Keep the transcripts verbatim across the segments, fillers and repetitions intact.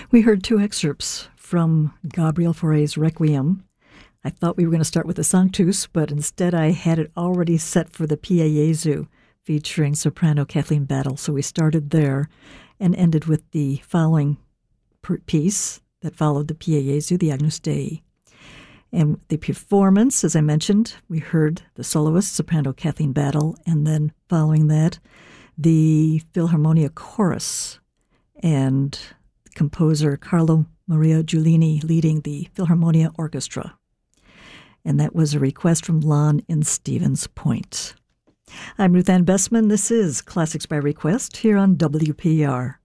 We heard two excerpts from Gabriel Fauré's Requiem. I thought we were going to start with the Sanctus, but instead I had it already set for the Pie Jesu, featuring soprano Kathleen Battle. So we started there and ended with the following piece that followed the Pie Jesu, the Agnus Dei. And the performance, as I mentioned, we heard the soloist, soprano Kathleen Battle, and then following that, the Philharmonia Chorus and composer Carlo Maria Giulini leading the Philharmonia Orchestra. And that was a request from Lon in Stevens Point. I'm Ruth Ann Bessman. This is Classics by Request here on W P R.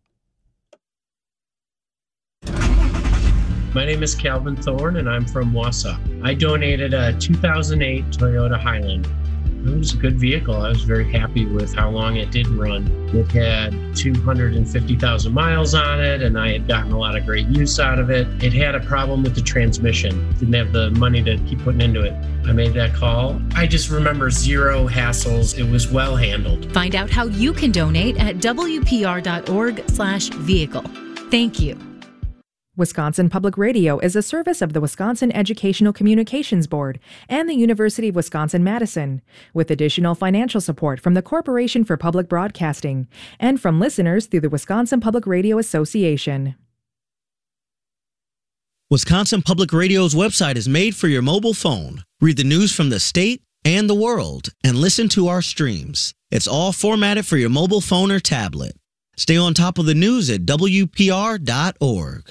My name is Calvin Thorne, and I'm from Wausau. I donated a two thousand eight Toyota Highland. It was a good vehicle. I was very happy with how long it did run. It had two hundred fifty thousand miles on it, and I had gotten a lot of great use out of it. It had a problem with the transmission. Didn't have the money to keep putting into it. I made that call. I just remember zero hassles. It was well handled. Find out how you can donate at W P R dot org slash vehicle. Thank you. Wisconsin Public Radio is a service of the Wisconsin Educational Communications Board and the University of Wisconsin-Madison, with additional financial support from the Corporation for Public Broadcasting and from listeners through the Wisconsin Public Radio Association. Wisconsin Public Radio's website is made for your mobile phone. Read the news from the state and the world and listen to our streams. It's all formatted for your mobile phone or tablet. Stay on top of the news at W P R dot org.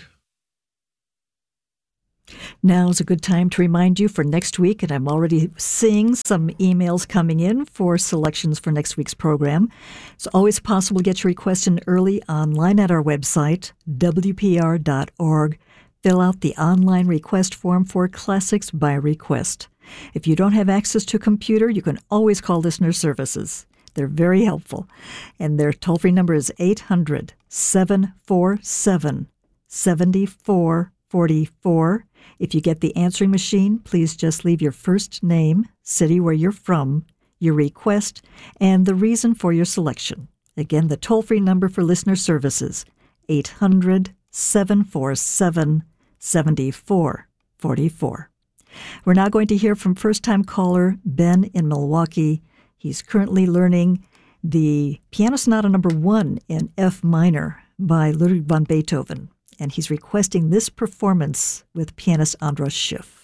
Now's a good time to remind you for next week, and I'm already seeing some emails coming in for selections for next week's program. It's always possible to get your request in early online at our website, W P R dot org. Fill out the online request form for Classics by Request. If you don't have access to a computer, you can always call Listener Services. They're very helpful. And their toll-free number is eight hundred, seven four seven, seven four four four. If you get the answering machine, please just leave your first name, city where you're from, your request, and the reason for your selection. Again, the toll-free number for Listener Services, eight hundred, seven four seven, seven four four four. We're now going to hear from first-time caller Ben in Milwaukee. He's currently learning the Piano Sonata Number One in F minor by Ludwig van Beethoven, and he's requesting this performance with pianist Andras Schiff.